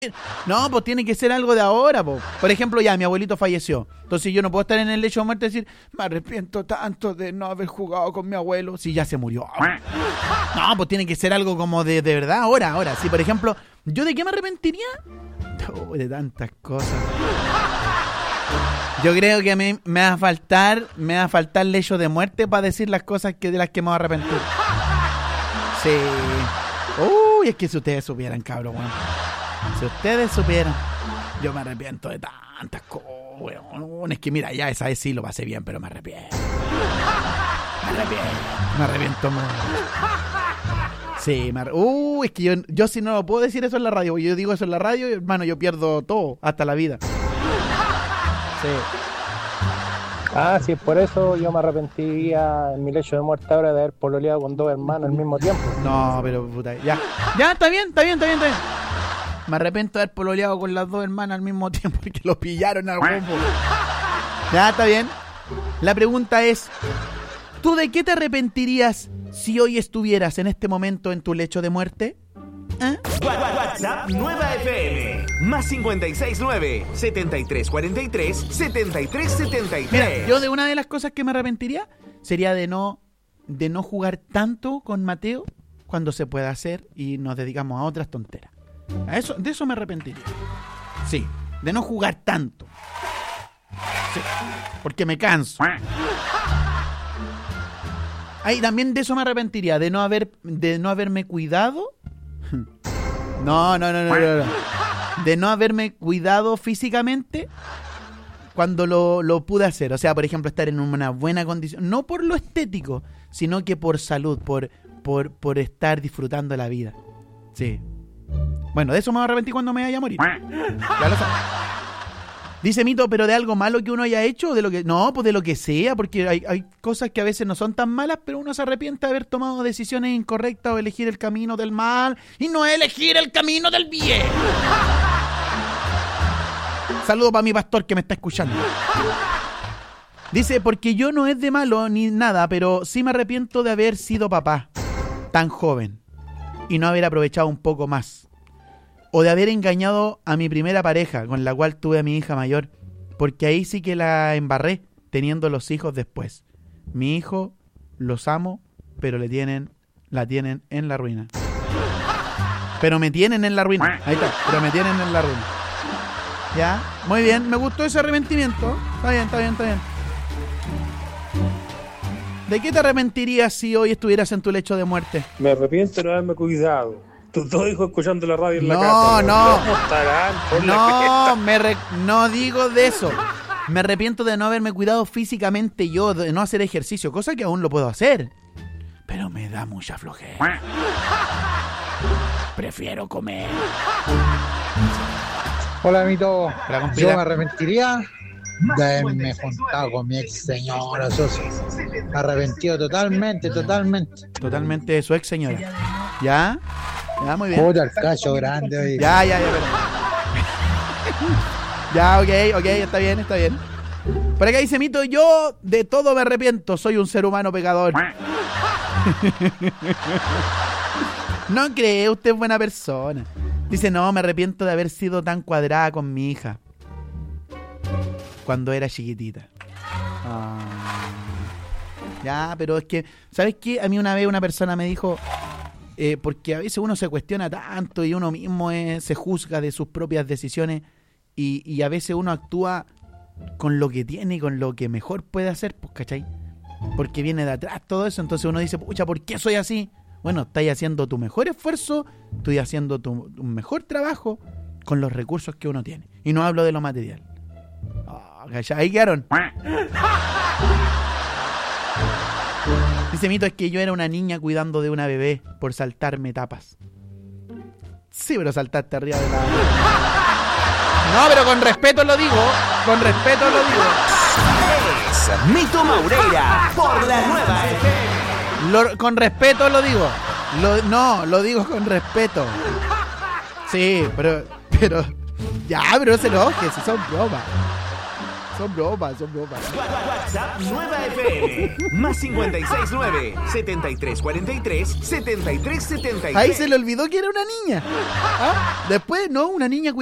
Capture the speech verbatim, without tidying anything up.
No, pues tiene que ser algo de ahora, po. Por ejemplo, ya, mi abuelito falleció. Entonces yo no puedo estar en el lecho de muerte y decir, me arrepiento tanto de no haber jugado con mi abuelo, si ya se murió. No, pues tiene que ser algo como de, de verdad, ahora, ahora. Si, por ejemplo, ¿yo de qué me arrepentiría? Oh, de tantas cosas. Yo creo que a mí me va a faltar, me va a faltar lecho de muerte para decir las cosas que de las que me voy a arrepentir. Sí. Uy, es que si ustedes supieran, cabrón, bueno. Si ustedes supieran, yo me arrepiento de tantas cosas, weón. Es que mira, ya esa vez sí lo pasé bien, pero me arrepiento. Me arrepiento. Me arrepiento mucho. Sí, me arre... Uh, es que yo, yo si no puedo decir eso en la radio, yo digo eso en la radio, hermano, yo pierdo todo, hasta la vida. Sí. Ah, sí, por eso yo me arrepentiría en mi lecho de muerte ahora de haber pololeado con dos hermanos al mismo tiempo. No, pero puta, ya. Ya, está bien, está bien, está bien, está bien. Me arrepiento de haber pololeado con las dos hermanas al mismo tiempo porque lo pillaron al rumbo. Ya, está bien. La pregunta es, ¿tú de qué te arrepentirías si hoy estuvieras en este momento en tu lecho de muerte? ¿Eh? WhatsApp Nueva F M más cincuenta y seis nueve setenta y tres cuarenta y tres setenta y tres setenta y tres. Mira, yo de una de las cosas que me arrepentiría sería de no de no jugar tanto con Mateo cuando se pueda hacer y nos dedicamos a otras tonteras. A eso, de eso me arrepentiría. Sí, de no jugar tanto. Sí, porque me canso. Ay, también de eso me arrepentiría, de no haber de no haberme cuidado. No, no, no, no, no, no. De no haberme cuidado físicamente cuando lo, lo pude hacer. O sea, por ejemplo, estar en una buena condición. No por lo estético, sino que por salud, por, por, por estar disfrutando la vida. Sí. Bueno, de eso me voy a arrepentir cuando me vaya a morir. Ya lo sabes. Dice Mito, pero de algo malo que uno haya hecho, de lo que no, pues de lo que sea, porque hay, hay cosas que a veces no son tan malas, pero uno se arrepiente de haber tomado decisiones incorrectas o elegir el camino del mal y no elegir el camino del bien. Saludo para mi pastor que me está escuchando. Dice, porque yo no es de malo ni nada, pero sí me arrepiento de haber sido papá tan joven y no haber aprovechado un poco más. O de haber engañado a mi primera pareja, con la cual tuve a mi hija mayor, porque ahí sí que la embarré, teniendo los hijos después. Mi hijo, los amo, pero le tienen, la tienen en la ruina. Pero me tienen en la ruina. Ahí está, pero me tienen en la ruina. Ya, muy bien, me gustó ese arrepentimiento. Está bien, está bien, está bien. ¿De qué te arrepentirías si hoy estuvieras en tu lecho de muerte? Me arrepiento de no haberme cuidado. Tus dos hijos escuchando la radio en no, la casa. No, no. No, me re- no digo de eso. Me arrepiento de no haberme cuidado físicamente yo, de no hacer ejercicio, cosa que aún lo puedo hacer. Pero me da mucha flojera. Prefiero comer. Hola, Mito. Hola, yo me arrepentiría de haberme juntado con mi ex señora, socio. Arrepentido totalmente, totalmente. Totalmente de su ex señora. ¿Ya? Ya, muy bien. Puta, el cacho grande hoy. Ya, ya, ya, pero... Ya, ok, ok, está bien, está bien. Por acá dice Mito, yo de todo me arrepiento, soy un ser humano pecador. No cree, usted es buena persona. Dice, no, me arrepiento de haber sido tan cuadrada con mi hija cuando era chiquitita. Ah. Ya, pero es que, ¿sabes qué? A mí una vez una persona me dijo... Eh, porque a veces uno se cuestiona tanto y uno mismo es, se juzga de sus propias decisiones y, y a veces uno actúa con lo que tiene y con lo que mejor puede hacer, pues, ¿cachai? Porque viene de atrás todo eso, entonces uno dice, pucha, ¿por qué soy así? Bueno, estás haciendo tu mejor esfuerzo, estoy haciendo tu, tu mejor trabajo con los recursos que uno tiene. Y no hablo de lo material. Oh, ¿cachai? Ahí quedaron. Dice Mito, es que yo era una niña cuidando de una bebé por saltarme etapas. Sí, pero saltaste arriba de la... No, pero con respeto lo digo. Con respeto lo digo. Es Mito Maureira por la Nueva F M. Lo, con respeto lo digo. Lo, no, lo digo con respeto. Sí, pero... pero ya, pero no se enoje, si son bromas. Son bromas, son bromas. WhatsApp Nueva F M. Más cincuenta y seis nueve, setenta y tres cuarenta y tres, setenta y tres setenta y tres. Ahí se le olvidó que era una niña. ¿Ah? Después, no, una niña